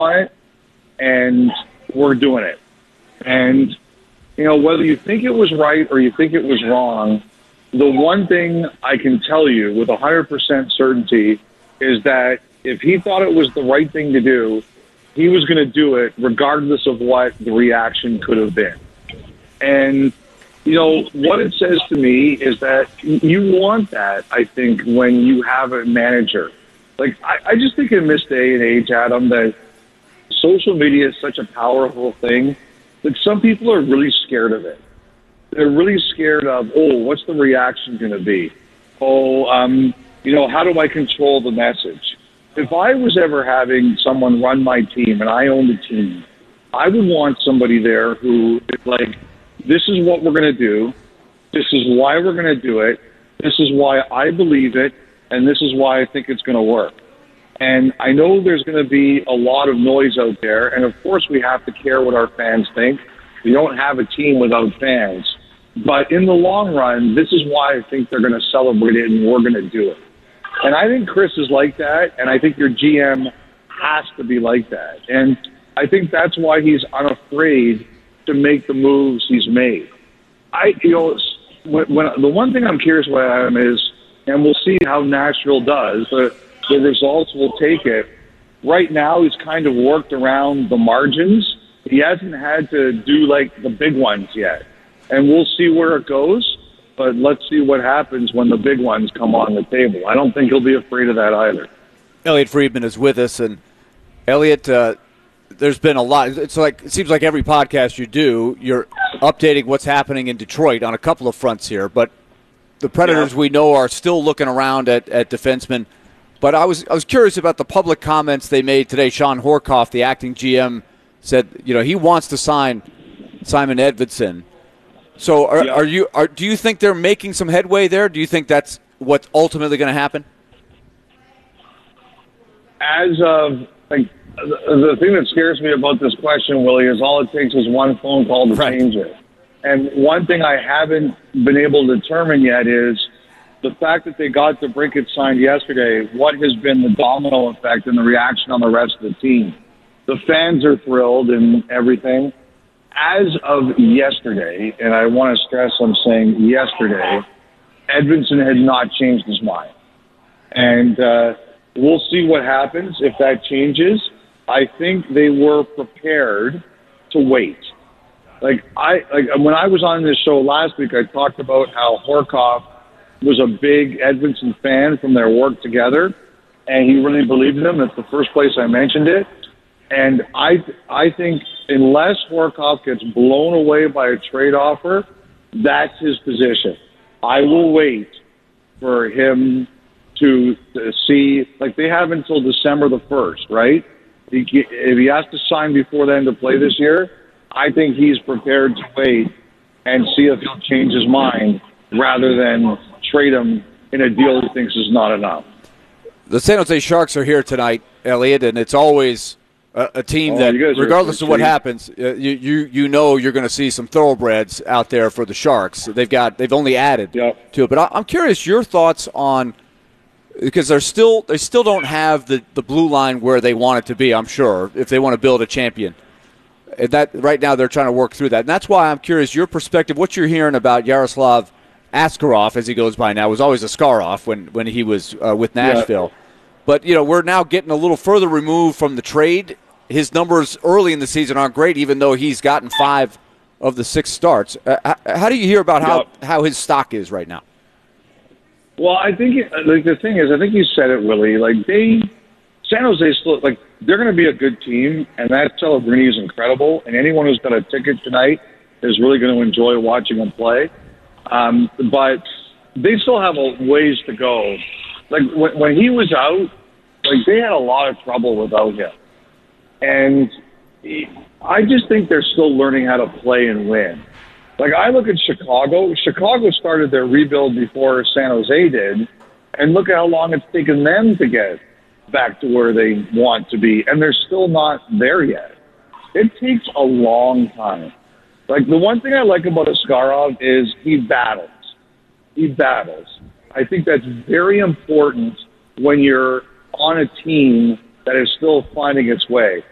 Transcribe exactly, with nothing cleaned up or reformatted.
on it, and we're doing it. And, you know, whether you think it was right or you think it was wrong, the one thing I can tell you with one hundred percent certainty is that if he thought it was the right thing to do, he was going to do it regardless of what the reaction could have been. And, you know, what it says to me is that you want that, I think, when you have a manager. Like, I, I just think in this day and age, Adam, that social media is such a powerful thing that some people are really scared of it. They're really scared of, oh, what's the reaction going to be? Oh, um, you know, how do I control the message? If I was ever having someone run my team and I owned the team, I would want somebody there who is like, this is what we're going to do. This is why we're going to do it. This is why I believe it. And this is why I think it's going to work. And I know there's going to be a lot of noise out there. And, of course, we have to care what our fans think. We don't have a team without fans. But in the long run, this is why I think they're going to celebrate it and we're going to do it. And I think Chris is like that, and I think your G M has to be like that. And I think that's why he's unafraid to make the moves he's made. I, you know, when, when the one thing I'm curious about Adam is, and we'll see how Nashville does, but the results will take it. Right now, he's kind of worked around the margins. He hasn't had to do like the big ones yet. And we'll see where it goes, but let's see what happens when the big ones come on the table. I don't think he'll be afraid of that either. Elliotte Friedman is with us, and Elliotte, uh, there's been a lot. It's like it seems like every podcast you do, you're updating what's happening in Detroit on a couple of fronts here. But the Predators, yeah. we know, are still looking around at, at defensemen. But I was I was curious about the public comments they made today. Sean Horkoff, the acting G M, said you know he wants to sign Simon Edvinsson. So are, yeah. are you? Are, do you think they're making some headway there? Do you think that's what's ultimately going to happen? As of like the, the thing that scares me about this question, Willie, is all it takes is one phone call to right. change it. And one thing I haven't been able to determine yet is the fact that they got the Brinkett signed yesterday. What has been the domino effect and the reaction on the rest of the team? The fans are thrilled and everything. As of yesterday, and I want to stress I'm saying yesterday, Edvinsson had not changed his mind. And uh, we'll see what happens if that changes. I think they were prepared to wait. Like I like when I was on this show last week, I talked about how Horkoff was a big Edvinsson fan from their work together, and he really believed in him. That's the first place I mentioned it. And I I think unless Horkoff gets blown away by a trade offer, that's his position. I will wait for him to, to see, like they have until December the first, right? He, if he has to sign before then to play this year, I think he's prepared to wait and see if he'll change his mind rather than trade him in a deal he thinks is not enough. The San Jose Sharks are here tonight, Elliotte, and it's always a, a team oh, that, regardless of what happens, uh, you, you you know you're going to see some thoroughbreds out there for the Sharks. They've got they've only added yep. to it, but I, I'm curious your thoughts on because they're still they still don't have the, the blue line where they want it to be. I'm sure if they want to build a champion. And that right now they're trying to work through that, and that's why I'm curious your perspective. What you're hearing about Yaroslav Askarov, as he goes by now, was always Askarov when when he was uh, with Nashville. Yeah. But you know we're now getting a little further removed from the trade. His numbers early in the season aren't great, even though he's gotten five of the six starts. Uh, how do you hear about how, yep. how his stock is right now? Well, I think it, like the thing is, I think you said it, Willie. Like they, San Jose still like they're going to be a good team, and that Pellegrini is incredible. And anyone who's got a ticket tonight is really going to enjoy watching him play. Um, but they still have a ways to go. Like when, when he was out, like they had a lot of trouble without him. And I just think they're still learning how to play and win. Like, I look at Chicago. Chicago started their rebuild before San Jose did, and look at how long it's taken them to get back to where they want to be, and they're still not there yet. It takes a long time. Like, the one thing I like about Askarov is he battles. He battles. I think that's very important when you're on a team that is still finding its way.